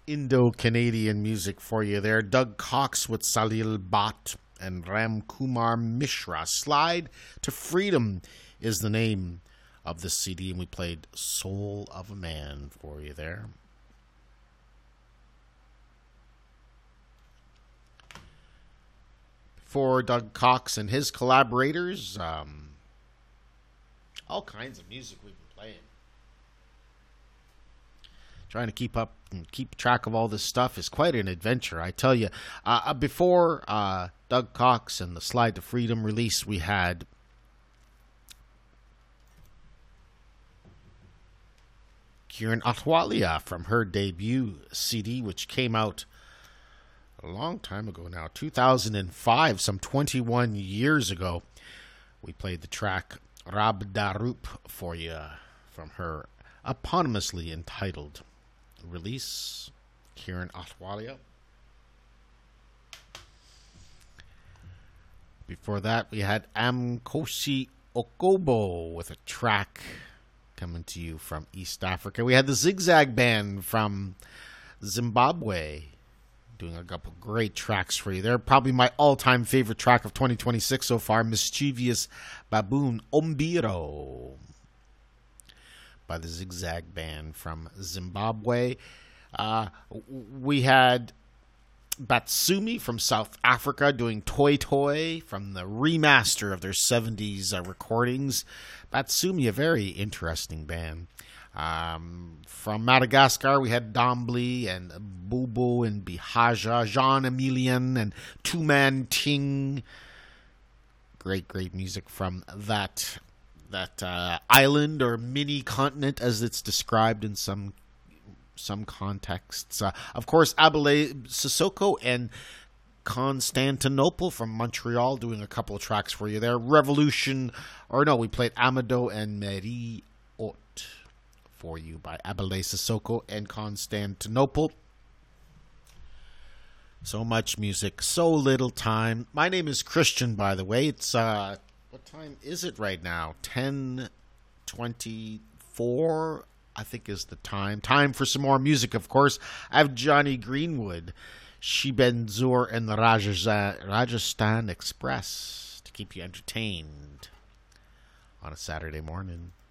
Indo-Canadian music for you there. Doug Cox with Salil Bhatt and Ram Kumar Mishra. Slide to Freedom is the name of the CD, and we played Soul of a Man for you there. For Doug Cox and his collaborators, all kinds of music we've been playing. Trying to keep up and keep track of all this stuff is quite an adventure, I tell you. Before Doug Cox and the Slide to Freedom release, we had Kiran Ahluwalia from her debut CD, which came out a long time ago now, 2005, some 21 years ago. We played the track Rab Darup for you from her eponymously entitled release, Kiran Ahluwalia. Before that, we had Amkosi Okobo with a track coming to you from East Africa. We had the Zigzag Band from Zimbabwe doing a couple great tracks for you. They're probably my all-time favorite track of 2026 so far, Mischievous Baboon Ombiro by the Zigzag Band from Zimbabwe. We had Batsumi from South Africa doing Toy Toy from the remaster of their 70s recordings. Batsumi, a very interesting band. From Madagascar, we had Dombly and Bobo and Bihaja, Jean Emilian and Two Man Ting. Great music from that island or mini continent, as it's described in some contexts. Of course, Abele Sissoko and Constantinople from Montreal doing a couple of tracks for you there. We played Amado and Marie Haute for you by Abele Sissoko and Constantinople. So much music, so little time. My name is Christian, by the way. It's what time is it right now? 10:24, I think, is the time. Time for some more music, of course. I have Johnny Greenwood, Shiben Zur, and the Rajasthan Express to keep you entertained on a Saturday morning.